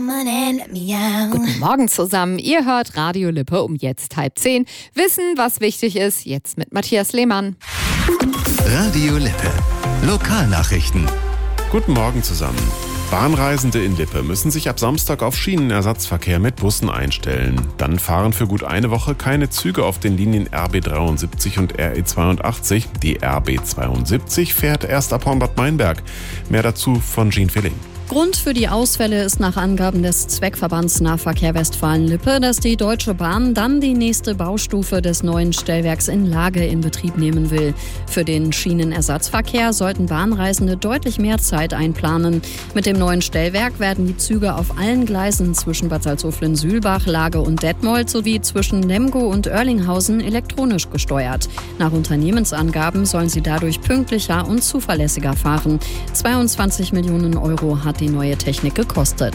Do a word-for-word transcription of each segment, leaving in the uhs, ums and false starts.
Guten Morgen zusammen, ihr hört Radio Lippe um jetzt halb zehn. Wissen, was wichtig ist, jetzt mit Matthias Lehmann. Radio Lippe. Lokalnachrichten. Guten Morgen zusammen. Bahnreisende in Lippe müssen sich ab Samstag auf Schienenersatzverkehr mit Bussen einstellen. Dann fahren für gut eine Woche keine Züge auf den Linien R B dreiundsiebzig und R E zweiundachtzig. Die R B zweiundsiebzig fährt erst ab Hornbad Meinberg. Mehr dazu von Jean Filling. Grund für die Ausfälle ist nach Angaben des Zweckverbands Nahverkehr Westfalen-Lippe, dass die Deutsche Bahn dann die nächste Baustufe des neuen Stellwerks in Lage in Betrieb nehmen will. Für den Schienenersatzverkehr sollten Bahnreisende deutlich mehr Zeit einplanen. Mit dem neuen Stellwerk werden die Züge auf allen Gleisen zwischen Bad Salzuflen-Sühlbach, Lage und Detmold sowie zwischen Lemgo und Oerlinghausen elektronisch gesteuert. Nach Unternehmensangaben sollen sie dadurch pünktlicher und zuverlässiger fahren. zweiundzwanzig Millionen Euro hat die neue Technik gekostet.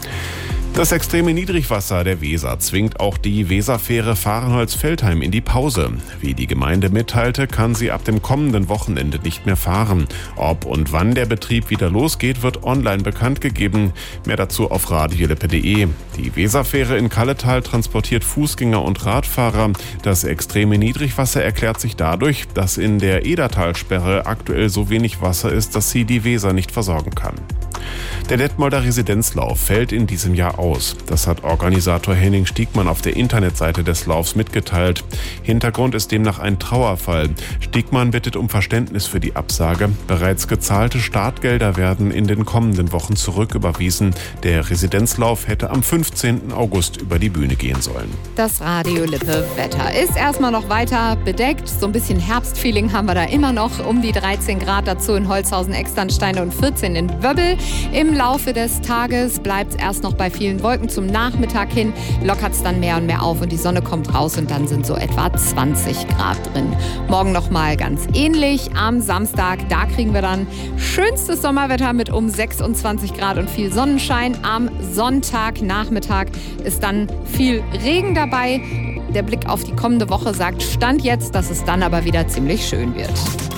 Das extreme Niedrigwasser der Weser zwingt auch die Weserfähre Fahrenholz-Veltheim in die Pause. Wie die Gemeinde mitteilte, kann sie ab dem kommenden Wochenende nicht mehr fahren. Ob und wann der Betrieb wieder losgeht, wird online bekannt gegeben. Mehr dazu auf radiolippe punkt de. Die Weserfähre in Kalletal transportiert Fußgänger und Radfahrer. Das extreme Niedrigwasser erklärt sich dadurch, dass in der Edertalsperre aktuell so wenig Wasser ist, dass sie die Weser nicht versorgen kann. Der Detmolder Residenzlauf fällt in diesem Jahr aus. Das hat Organisator Henning Stiegmann auf der Internetseite des Laufs mitgeteilt. Hintergrund ist demnach ein Trauerfall. Stiegmann bittet um Verständnis für die Absage. Bereits gezahlte Startgelder werden in den kommenden Wochen zurücküberwiesen. Der Residenzlauf hätte am fünfzehnten August über die Bühne gehen sollen. Das Radio Lippe Wetter ist erstmal noch weiter bedeckt. So ein bisschen Herbstfeeling haben wir da immer noch. Um die dreizehn Grad dazu in Holzhausen, Externsteine und vierzehn in Wöbbel. Im Laufe des Tages bleibt es erst noch bei vielen Wolken. Zum Nachmittag hin lockert es dann mehr und mehr auf und die Sonne kommt raus und dann sind so etwa zwanzig Grad drin. Morgen nochmal ganz ähnlich. Am Samstag, da kriegen wir dann schönstes Sommerwetter mit um sechsundzwanzig Grad und viel Sonnenschein. Am Sonntagnachmittag ist dann viel Regen dabei. Der Blick auf die kommende Woche sagt Stand jetzt, dass es dann aber wieder ziemlich schön wird.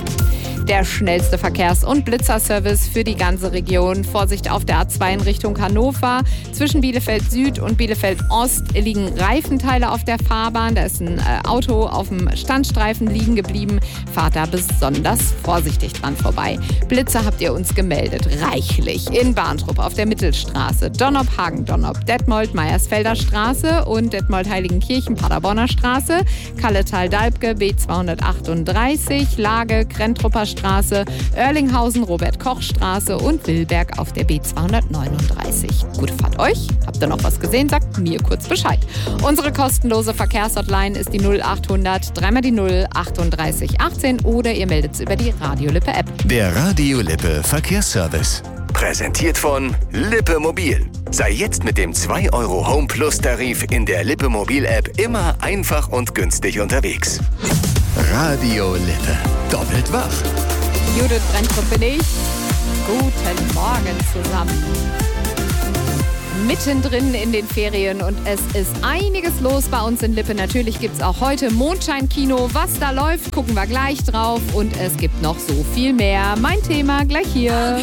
Der schnellste Verkehrs- und Blitzerservice für die ganze Region. Vorsicht auf der A zwei in Richtung Hannover. Zwischen Bielefeld Süd und Bielefeld Ost liegen Reifenteile auf der Fahrbahn. Da ist ein äh, Auto auf dem Standstreifen liegen geblieben. Fahrt da besonders vorsichtig dran vorbei. Blitzer habt ihr uns gemeldet. Reichlich. In Bahntrupp auf der Mittelstraße. Donnop-Hagen, Donnop, Detmold, Meiersfelder Straße und Detmold-Heiligenkirchen, Paderborner Straße. Kalletal-Dalbke, B zweihundertachtunddreißig. Lage, Krentrupper Straße, Oerlinghausen, Robert-Koch-Straße und Willberg auf der B zweihundertneununddreißig. Gute Fahrt euch. Habt ihr noch was gesehen? Sagt mir kurz Bescheid. Unsere kostenlose Verkehrshotline ist die null achthundert, dreimal die null, achtunddreißig achtzehn oder ihr meldet es über die Radio Lippe App. Der Radio Lippe Verkehrsservice. Präsentiert von Lippe Mobil. Sei jetzt mit dem zwei Euro Home Plus Tarif in der Lippe Mobil App immer einfach und günstig unterwegs. Radio Lippe. Doppelt wach. Judith Brentrup bin ich. Guten Morgen zusammen. Mittendrin in den Ferien und es ist einiges los bei uns in Lippe. Natürlich gibt es auch heute Mondscheinkino. Was da läuft, gucken wir gleich drauf und es gibt noch so viel mehr. Mein Thema gleich hier.